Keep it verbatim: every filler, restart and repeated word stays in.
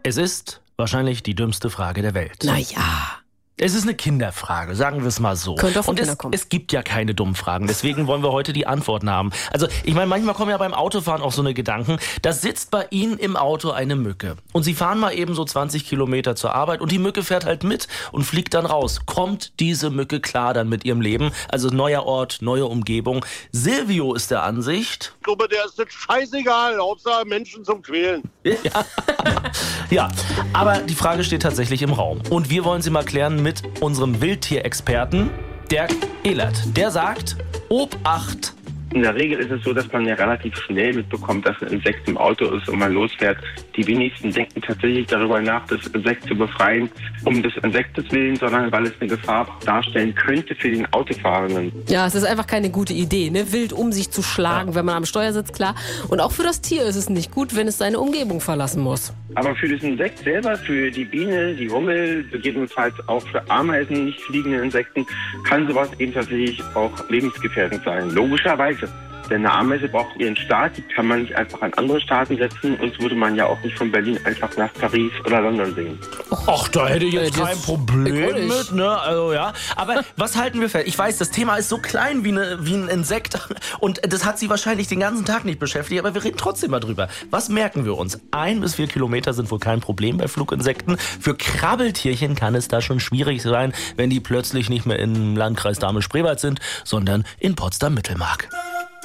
Es ist wahrscheinlich die dümmste Frage der Welt. Naja. Es ist eine Kinderfrage, sagen wir es mal so. Könnte auch von Und es, Kindern kommen. es gibt ja keine dummen Fragen, deswegen wollen wir heute die Antworten haben. Also ich meine, manchmal kommen ja beim Autofahren auch so eine Gedanken, da sitzt bei Ihnen im Auto eine Mücke und Sie fahren mal eben so zwanzig Kilometer zur Arbeit und die Mücke fährt halt mit und fliegt dann raus. Kommt diese Mücke klar dann mit ihrem Leben? Also neuer Ort, neue Umgebung. Silvio ist der Ansicht. Ich glaube, der ist das scheißegal, Hauptsache Menschen zum Quälen. Ja. Ja, aber die Frage steht tatsächlich im Raum. Und wir wollen sie mal klären mit unserem Wildtierexperten, Dirk Ehlert. Der sagt, Obacht. In der Regel ist es so, dass man ja relativ schnell mitbekommt, dass ein Insekt im Auto ist und man losfährt. Die wenigsten denken tatsächlich darüber nach, das Insekt zu befreien, um des Insektes willen, sondern weil es eine Gefahr darstellen könnte für den Autofahrenden. Ja, es ist einfach keine gute Idee, ne? Wild um sich zu schlagen, ja. Wenn man am Steuer sitzt, klar. Und auch für das Tier ist es nicht gut, wenn es seine Umgebung verlassen muss. Aber für das Insekt selber, für die Biene, die Hummel, gegebenenfalls auch für Ameisen, nicht fliegende Insekten, kann sowas eben tatsächlich auch lebensgefährdend sein. Logischerweise. Denn eine Ameise braucht ihren Staat, die kann man nicht einfach an andere Staaten setzen und würde man ja auch nicht von Berlin einfach nach Paris oder London sehen. Ach, da hätte ich jetzt Ja, kein das- Problem mit, ne? Also ja. Aber was halten wir fest? Ich weiß, das Thema ist so klein wie, eine, wie ein Insekt und das hat Sie wahrscheinlich den ganzen Tag nicht beschäftigt, aber wir reden trotzdem mal drüber. Was merken wir uns? Ein bis vier Kilometer sind wohl kein Problem bei Fluginsekten. Für Krabbeltierchen kann es da schon schwierig sein, wenn die plötzlich nicht mehr im Landkreis Dahme-Spreewald sind, sondern in Potsdam-Mittelmark.